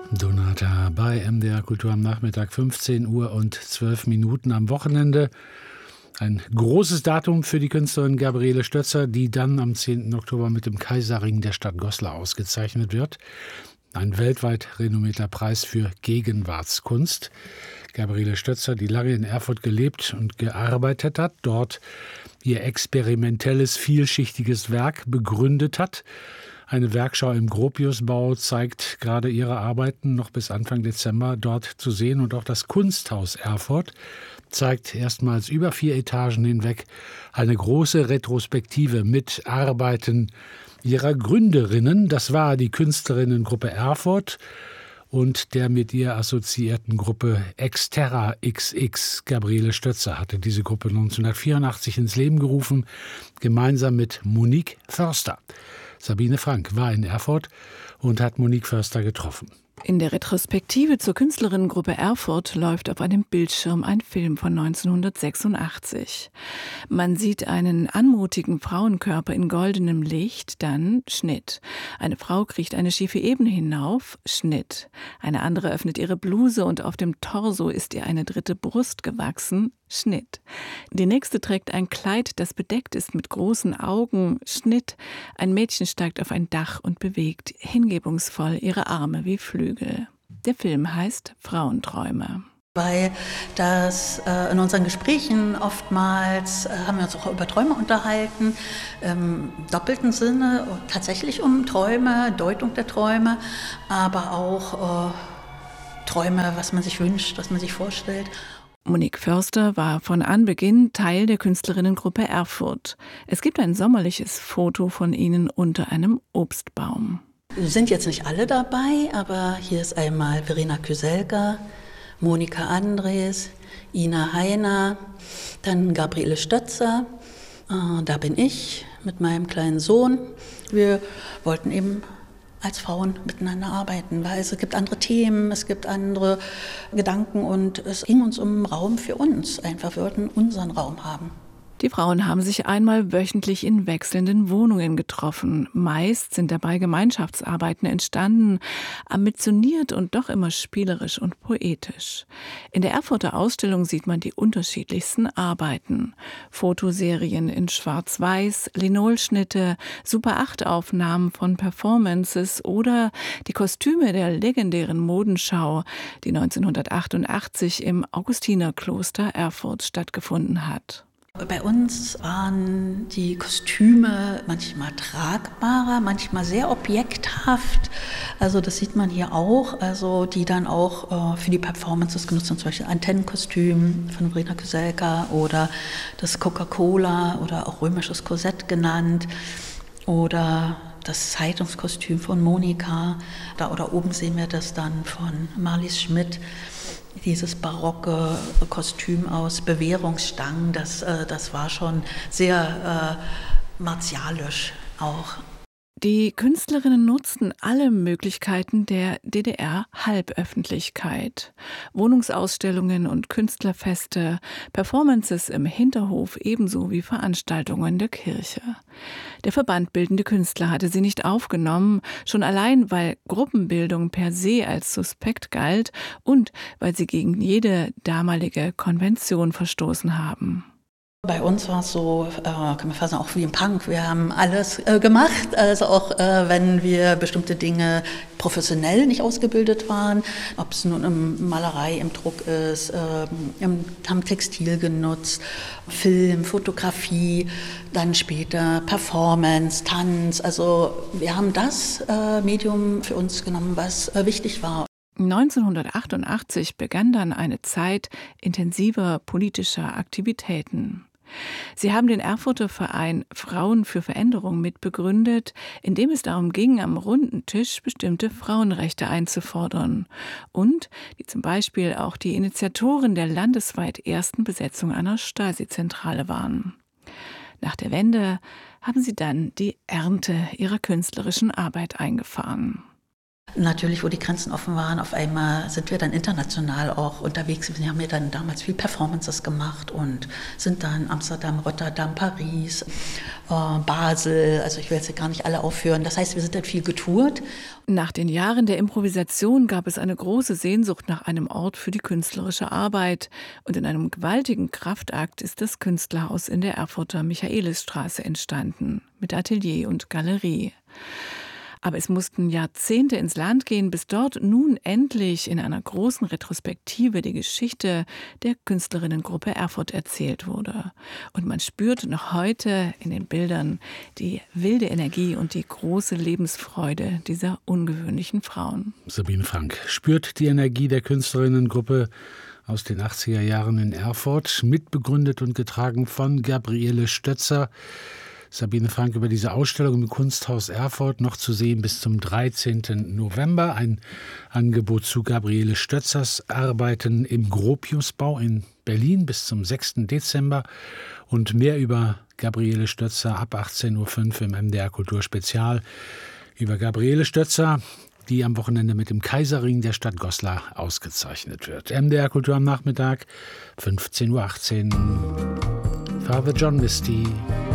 Donata bei MDR Kultur am Nachmittag, 15 Uhr und 12 Minuten am Wochenende. Ein großes Datum für die Künstlerin Gabriele Stötzer, die dann am 10. Oktober mit dem Kaiserring der Stadt Goslar ausgezeichnet wird. Ein weltweit renommierter Preis für Gegenwartskunst. Gabriele Stötzer, die lange in Erfurt gelebt und gearbeitet hat, dort ihr experimentelles, vielschichtiges Werk begründet hat. Eine Werkschau im Gropiusbau zeigt gerade ihre Arbeiten noch bis Anfang Dezember dort zu sehen. Und auch das Kunsthaus Erfurt zeigt erstmals über 4 Etagen hinweg eine große Retrospektive mit Arbeiten ihrer Gründerinnen. Das war die Künstlerinnengruppe Erfurt und der mit ihr assoziierten Gruppe Exterra XX. Gabriele Stötzer hatte diese Gruppe 1984 ins Leben gerufen, gemeinsam mit Monique Förster. Sabine Frank war in Erfurt und hat Monique Förster getroffen. In der Retrospektive zur Künstlerinnengruppe Erfurt läuft auf einem Bildschirm ein Film von 1986. Man sieht einen anmutigen Frauenkörper in goldenem Licht, dann Schnitt. Eine Frau kriecht eine schiefe Ebene hinauf, Schnitt. Eine andere öffnet ihre Bluse und auf dem Torso ist ihr eine dritte Brust gewachsen, Schnitt. Die nächste trägt ein Kleid, das bedeckt ist mit großen Augen, Schnitt. Ein Mädchen steigt auf ein Dach und bewegt hingebungsvoll ihre Arme wie Flügel. Der Film heißt Frauenträume. Weil das in unseren Gesprächen oftmals haben wir uns auch über Träume unterhalten, im doppelten Sinne, tatsächlich um Träume, Deutung der Träume, aber auch Träume, was man sich wünscht, was man sich vorstellt. Monique Förster war von Anbeginn Teil der Künstlerinnengruppe Erfurt. Es gibt ein sommerliches Foto von ihnen unter einem Obstbaum. Sind jetzt nicht alle dabei, aber hier ist einmal Verena Kyselka, Monika Andres, Ina Heiner, dann Gabriele Stötzer, da bin ich mit meinem kleinen Sohn. Wir wollten eben als Frauen miteinander arbeiten, weil es gibt andere Themen, es gibt andere Gedanken und es ging uns um Raum für uns. Einfach, wir wollten unseren Raum haben. Die Frauen haben sich einmal wöchentlich in wechselnden Wohnungen getroffen. Meist sind dabei Gemeinschaftsarbeiten entstanden, ambitioniert und doch immer spielerisch und poetisch. In der Erfurter Ausstellung sieht man die unterschiedlichsten Arbeiten. Fotoserien in Schwarz-Weiß, Linolschnitte, Super-8-Aufnahmen von Performances oder die Kostüme der legendären Modenschau, die 1988 im Augustinerkloster Erfurt stattgefunden hat. Bei uns waren die Kostüme manchmal tragbarer, manchmal sehr objekthaft. Also das sieht man hier auch, also die dann auch für die Performances genutzt haben, zum Beispiel Antennenkostüm von Verena Kyselka oder das Coca-Cola oder auch römisches Korsett genannt oder das Zeitungskostüm von Monika. Da oder oben sehen wir das dann von Marlies Schmidt. Dieses barocke Kostüm aus Bewährungsstangen, das war schon sehr martialisch auch. Die Künstlerinnen nutzten alle Möglichkeiten der DDR-Halböffentlichkeit. Wohnungsausstellungen und Künstlerfeste, Performances im Hinterhof ebenso wie Veranstaltungen der Kirche. Der Verband Bildende Künstler hatte sie nicht aufgenommen, schon allein, weil Gruppenbildung per se als suspekt galt und weil sie gegen jede damalige Konvention verstoßen haben. Bei uns war es so, kann man fast sagen, auch wie im Punk. Wir haben alles gemacht, also auch wenn wir bestimmte Dinge professionell nicht ausgebildet waren, ob es nun in Malerei, im Druck ist, haben Textil genutzt, Film, Fotografie, dann später Performance, Tanz. Also wir haben das Medium für uns genommen, was wichtig war. 1988 begann dann eine Zeit intensiver politischer Aktivitäten. Sie haben den Erfurter Verein Frauen für Veränderung mitbegründet, in dem es darum ging, am runden Tisch bestimmte Frauenrechte einzufordern und die zum Beispiel auch die Initiatoren der landesweit ersten Besetzung einer Stasi-Zentrale waren. Nach der Wende haben sie dann die Ernte ihrer künstlerischen Arbeit eingefahren. Natürlich, wo die Grenzen offen waren, auf einmal sind wir dann international auch unterwegs. Wir haben ja dann damals viel Performances gemacht und sind dann Amsterdam, Rotterdam, Paris, Basel, also ich will jetzt gar nicht alle aufführen. Das heißt, wir sind dann viel getourt. Nach den Jahren der Improvisation gab es eine große Sehnsucht nach einem Ort für die künstlerische Arbeit. Und in einem gewaltigen Kraftakt ist das Künstlerhaus in der Erfurter Michaelisstraße entstanden, mit Atelier und Galerie. Aber es mussten Jahrzehnte ins Land gehen, bis dort nun endlich in einer großen Retrospektive die Geschichte der Künstlerinnengruppe Erfurt erzählt wurde. Und man spürt noch heute in den Bildern die wilde Energie und die große Lebensfreude dieser ungewöhnlichen Frauen. Sabine Frank spürt die Energie der Künstlerinnengruppe aus den 80er Jahren in Erfurt, mitbegründet und getragen von Gabriele Stötzer. Sabine Frank über diese Ausstellung im Kunsthaus Erfurt, noch zu sehen bis zum 13. November. Ein Angebot zu Gabriele Stötzers Arbeiten im Gropiusbau in Berlin bis zum 6. Dezember. Und mehr über Gabriele Stötzer ab 18.05 Uhr im MDR Kulturspezial. Über Gabriele Stötzer, die am Wochenende mit dem Kaiserring der Stadt Goslar ausgezeichnet wird. MDR Kultur am Nachmittag, 15.18 Uhr. Father John Misty.